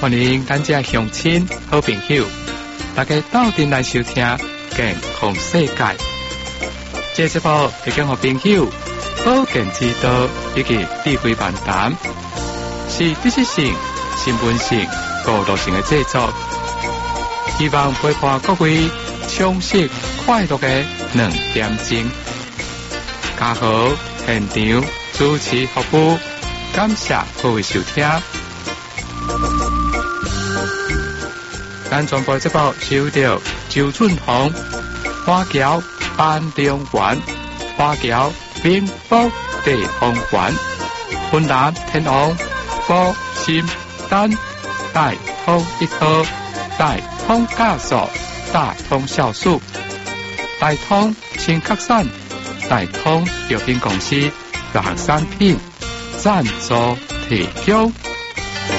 欢迎咱这乡亲好朋友，大家斗阵来收听健康世界。这节目提供给朋友保健之道以及智慧漫谈，是知识性、新闻性、高度性的制作，希望陪伴各位充实快乐的2点钟。嘉豪现场主持服务，感谢各位收听。咱全部节目收到周俊宏、花桥安中园、花桥兵福地方园、云南天王高新丹大通一科、大通家属、大通酵素、大通青壳散、大通药品公司6项产品赞助提供。